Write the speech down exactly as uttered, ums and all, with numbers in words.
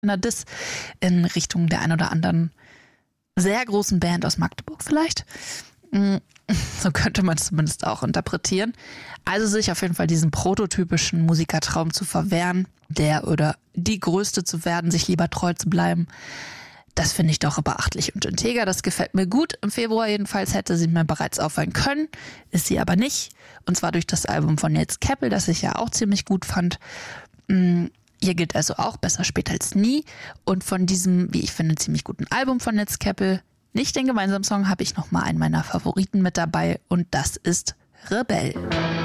einer Diss in Richtung der ein oder anderen sehr großen Band aus Magdeburg vielleicht. So könnte man es zumindest auch interpretieren. Also sich auf jeden Fall diesen prototypischen Musikertraum zu verwehren, der oder die Größte zu werden, sich lieber treu zu bleiben, das finde ich doch beachtlich und integer. Das gefällt mir gut. Im Februar jedenfalls hätte sie mir bereits auffallen können, ist sie aber nicht. Und zwar durch das Album von Nils Keppel, das ich ja auch ziemlich gut fand. Hier gilt also auch besser später als nie. Und von diesem, wie ich finde, ziemlich guten Album von Nils Keppel, nicht den gemeinsamen Song, habe ich nochmal einen meiner Favoriten mit dabei und das ist Rebell.